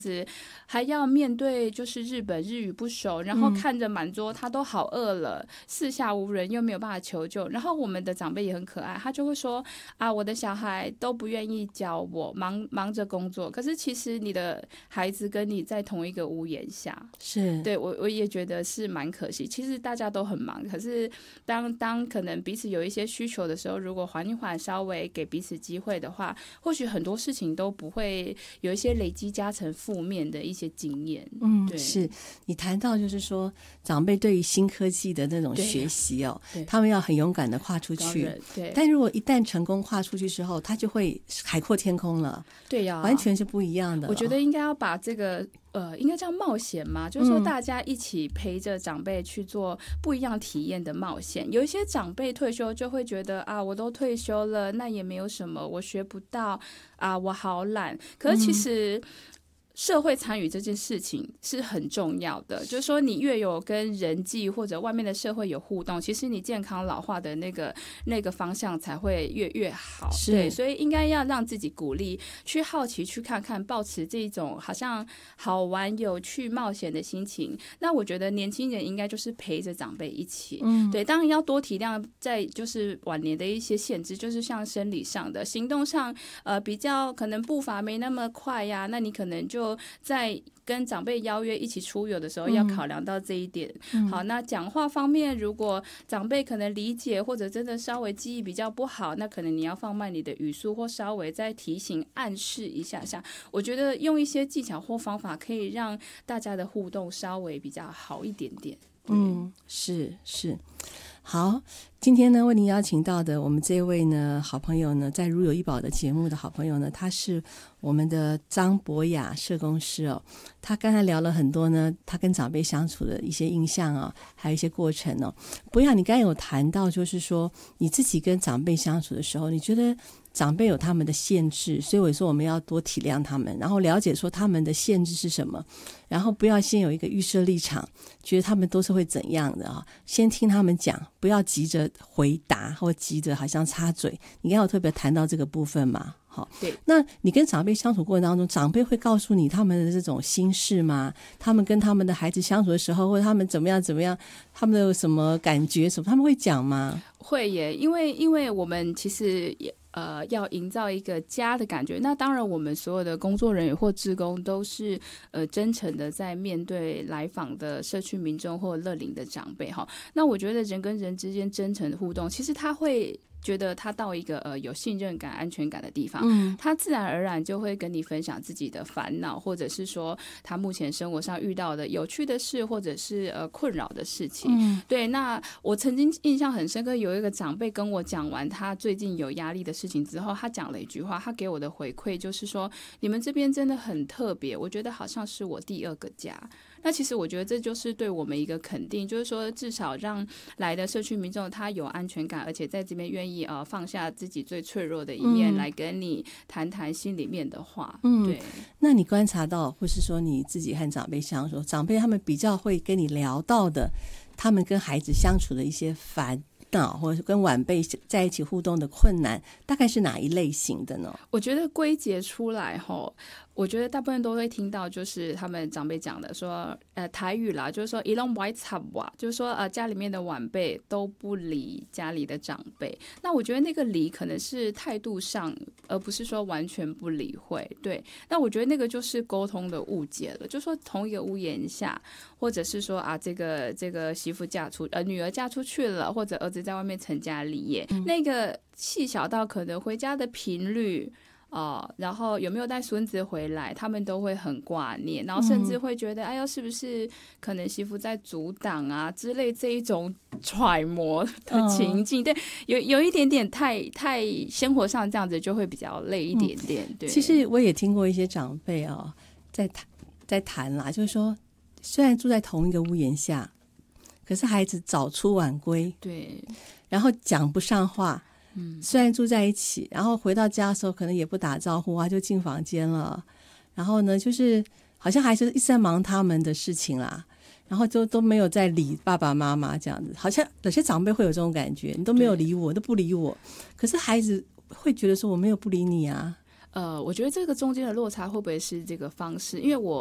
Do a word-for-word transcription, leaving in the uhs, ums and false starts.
还要面对就是日本日语不熟，然后看着满桌他都好饿了，四下无人，又没有办法求救。然后我们的长辈也很可爱，他就会说啊，我的小孩都不愿意教我，忙忙着工作。可是其实你的孩子跟你在同一个屋檐下， 是对我我也觉得是蛮可惜。其实大家都很忙，可是当当可能彼此有一些需求的时候，如果缓一缓，稍微给彼此机会的话，或许很多事情都不会有一些累积加成负面的一些经验。 嗯，是你谈到就是说长辈对于新科技的那种学习哦，他们要很勇敢的跨出去， 对， 但如果一旦成功跨出去之后，他就会海阔天空了。 对呀、啊， 完全是不一样的。 我觉得应该要把这个呃，应该叫冒险嘛，就是说大家一起陪着长辈去做不一样体验的冒险。有一些长辈退休就会觉得啊，我都退休了，那也没有什么，我学不到啊，我好懒。可是其实、嗯社会参与这件事情是很重要的，就是说你越有跟人际或者外面的社会有互动，其实你健康老化的那个那个方向才会越越好。对，所以应该要让自己鼓励去好奇去看看，抱持这种好像好玩有趣冒险的心情。那我觉得年轻人应该就是陪着长辈一起，嗯，对，当然要多体谅在就是晚年的一些限制，就是像生理上的行动上呃比较可能步伐没那么快呀，那你可能就在跟长辈邀约一起出游的时候要考量到这一点、嗯、好，那讲话方面如果长辈可能理解或者真的稍微记忆比较不好，那可能你要放慢你的语速或稍微再提醒暗示一下下，我觉得用一些技巧或方法可以让大家的互动稍微比较好一点点。 嗯，是是。好，今天呢为您邀请到的我们这位呢好朋友呢，在如有医保的节目的好朋友呢，他是我们的张博雅社工师哦。他刚才聊了很多呢他跟长辈相处的一些印象哦，还有一些过程哦。博雅，你刚才有谈到就是说你自己跟长辈相处的时候，你觉得长辈有他们的限制，所以我说我们要多体谅他们，然后了解说他们的限制是什么，然后不要先有一个预设立场，觉得他们都是会怎样的啊，先听他们讲，不要急着回答或急着好像插嘴。你刚刚有特别谈到这个部分吗？好， 对， 那你跟长辈相处过程当中，长辈会告诉你他们的这种心事吗？他们跟他们的孩子相处的时候，或者他们怎么样怎么样，他们有什么感觉什么，他们会讲吗？ 会耶，因为因为我们其实也呃要营造一个家的感觉，那当然我们所有的工作人员或志工都是呃真诚的在面对来访的社区民众或乐龄的长辈哈。那我觉得人跟人之间真诚的互动，其实他会觉得他到一个呃有信任感、安全感的地方，嗯，他自然而然就会跟你分享自己的烦恼，或者是说他目前生活上遇到的有趣的事，或者是呃困扰的事情。嗯，对。那我曾经印象很深刻，有一个长辈跟我讲完他最近有压力的事情之后，他讲了一句话，他给我的回馈就是说：“你们这边真的很特别，我觉得好像是我第二个家。”那其实我觉得这就是对我们一个肯定，就是说至少让来的社区民众他有安全感，而且在这边愿意呃放下自己最脆弱的一面、嗯、来跟你谈谈心里面的话。嗯，对。 那你观察到或是说你自己和长辈相处，长辈他们比较会跟你聊到的他们跟孩子相处的一些烦恼，或者是跟晚辈在一起互动的困难，大概是哪一类型的呢？ 我觉得归结出来吼，我觉得大部分都会听到，就是他们长辈讲的说，呃，台语啦，就是说一拢不爱插话，就是说呃，家里面的晚辈都不理家里的长辈。那我觉得那个理可能是态度上，而不是说完全不理会。对，那我觉得那个就是沟通的误解了，就是说同一个屋檐下，或者是说啊，这个这个媳妇嫁出，呃，女儿嫁出去了，或者儿子在外面成家立业，嗯、那个细小到可能回家的频率。哦，然后有没有带孙子回来，他们都会很挂念，然后甚至会觉得，嗯、哎呦，是不是可能媳妇在阻挡啊之类这一种揣摩的情境？嗯、对，有有一点点太太生活上这样子就会比较累一点点。嗯、对， 其实我也听过一些长辈哦，在谈在谈啦，就是说，虽然住在同一个屋檐下，可是孩子早出晚归， 对， 然后讲不上话。嗯，虽然住在一起，然后回到家的时候可能也不打招呼啊，就进房间了。然后呢，就是好像还是一直在忙他们的事情啦，然后就都没有在理爸爸妈妈这样子。好像有些长辈会有这种感觉，你都没有理我，都不理我。可是孩子会觉得说我没有不理你啊。 呃，我觉得这个中间的落差会不会是这个方式？因为我